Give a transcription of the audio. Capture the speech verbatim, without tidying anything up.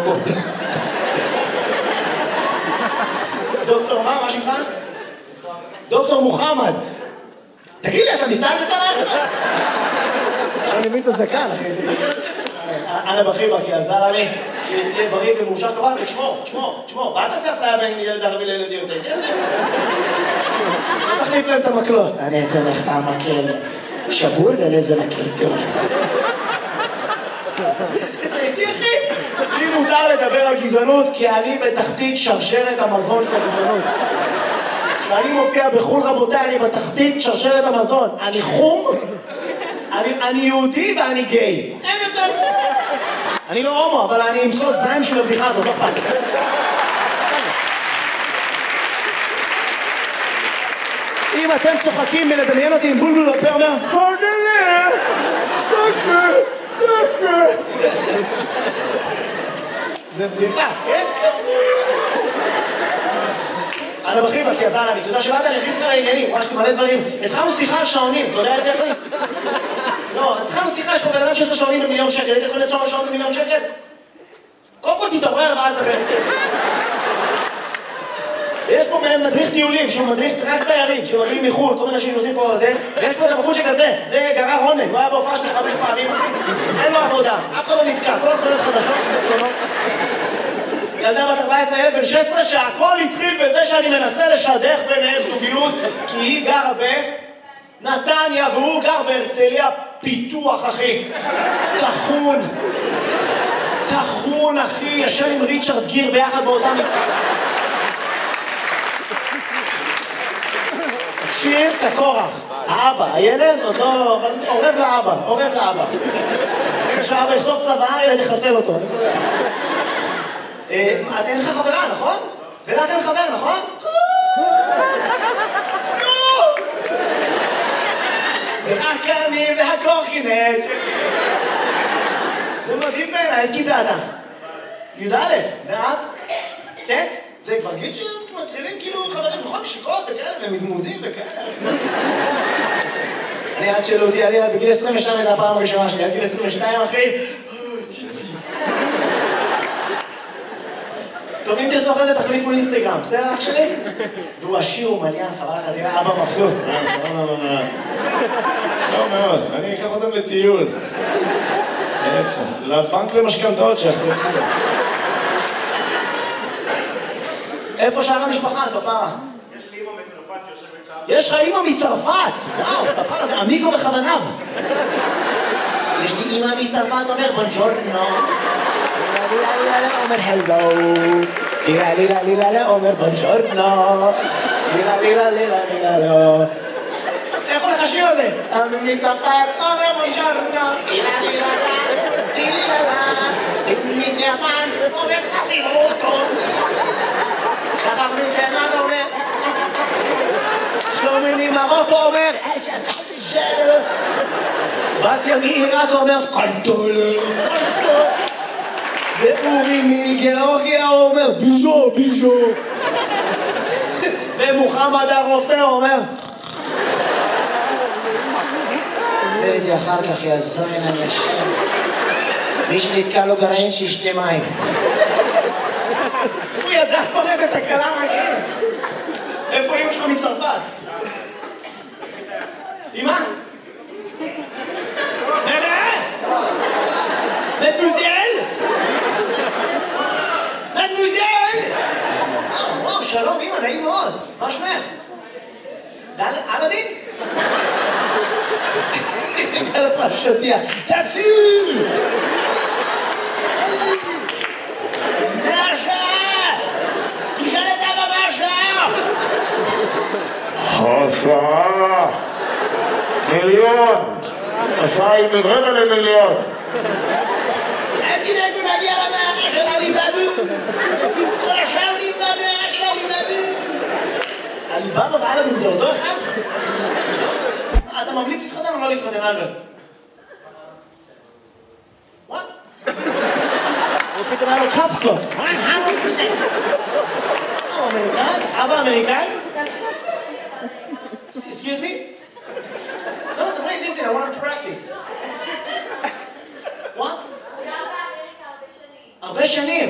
דקות. דוקטור מה? מה שמך? דוקטור מוחמד. תגיד לי, אתה מסתלבט עליי? אני מבין את הזקן, אחי. אנא בחיבק, כי עזר לי שתהיה בריא ומאושר כמובן, ותשמור, תשמור, תשמור. ואל תעשה אפליה בין ילד ערבי לילד יהודי, תן להם. תחליף להם את המקלות. אני אתן לך המקל שבור ולזה מקל טוב. תראיתי, אחי? לי מותר לדבר על גזענות, כי אני בתחתית שרשרת המזון של הגזענות. כשאני מופיע בחול רבותיי, אני בתחתית שרשרת המזון. אני חום, אני, אני יהודי ואני גיי. אין יותר... אני לא הומו, אבל אני אמצוא זיים של הבדיחה הזאת, לא פעם. אם אתם צוחקים מלדמיין אותי עם בולבול בפה, אומר, פרדלה, פרדלה, פרדלה. זה בדיחה, כן? אנא בחיבק, כי עזר לי. אתה יודע שבאת, אני אכניס לך לעניינים, וואשתי מלא דברים. התחלנו שיחה על שעונים, אתה יודע את זה, אחי? לא, אז התחלנו שיחה, יש פה בן אדם שיש לו שעונים במיליון שקל. היית קונה שעון במיליון שקל? קודם כל תתעורר ואז דבר. יש פה מדריך טיולים, שהוא מדריך רק תיירים, שמגיעים מחו"ל, כל מיני אנשים נוסעים פה וזה, ויש פה את הבחור שכזה, זה גרר רונן, הוא היה בהופעה שלי חמש פעמים, אין לו עבודה, אף אחד לא נתקע, כל התחולות חדשות, תצלונות. ילדה בת ארבע עשרה, ילד בן שש עשרה, שהכל התחיל בזה שאני מנסה לשדך ביניהם זוגיות, כי היא גרה בנתניה והוא גר בהרצליה פיתוח, אחי. תחון. תחון, אחי, ישן עם ריצ'רד גיר ביחד באותם... שיר כקורח. האבא, הילד עוד לא... עורב לאבא, עורב לאבא. רגע שהאבא יכתוב צבא, ילד יחסל אותו. אין לך חברה, נכון? ולך אין חבר, נכון? זה רק אני והקורקינט. זה מדהים בעיניי, איזה כיתה אתה? י"א, ואת? ט'? זה כבר גיל שמתחילים כאילו חברים, נכון? שיקות וכאלה, ומזמוזים וכאלה. אני עד שאלו אותי, אני בגיל עשרים ושתיים הייתה הפעם הראשונה שלי, עד גיל עשרים ושתיים אחי. טוב, אם תרצו אחרי זה תחליפו אינסטגרם, בסדר אח שלי? והוא עשיר, הוא מליין, חבל לך, תראה, אבא מבסוט. לא מאוד, אני אקח אותם לטיול. איפה? לבנק למשכנתאות שאחרי. איפה שאר המשפחה, כפרה? יש לי אימא מצרפת שיושבת שם. יש לך אימא מצרפת! וואו, כפרה זה עמיקו בכווניו. יש לי אימא מצרפת, אומר בונג'ורנו. אומר הלו. לילה לילה לילה אומר בונג'ורנו. לילה לילה לילה לילה לילה. איך הולך השיר הזה? מצרפת אומר בונג'ורנו. לילה לילה לילה לילה. סימי סיאפן אומר צסימוטו. שחר מתימן אומר שלומי ממרוקו אומר בת ימי רק אומר קנטולה ואורי מגיאורגיה אומר ביז'ו ביז'ו ומוחמד הרופא אומר וראיתי אחר כך יזוין אני אשם מי שנתקע לו גרעין שישתה מים הוא ידע פורט את הקלה מהכיר. איפה אמא שלך מצרפת? אמא? נראה? מדמוזיאל? מדמוזיאל? וואו, שלום אמא, נעים מאוד. מה שמך? אלאדין? על הפרשותיה. תפסיל! השעה מיליון, השעה היא מרבע למיליון. אל תדאגו נגיע למערה של עליבאבו. שים כל השעונים במערה של עליבאבו. עליבאבו ואלאדין זה אותו אחד? אתה ממליץ להתחתן או לא להתחתן אלברט? וואט? הוא פתאום היה לו קפסלוס. אמריקאי? אבא אמריקאי? Excuse me? No, no, wait, listen, I want to practice. What? הרבה שנים. הרבה שנים.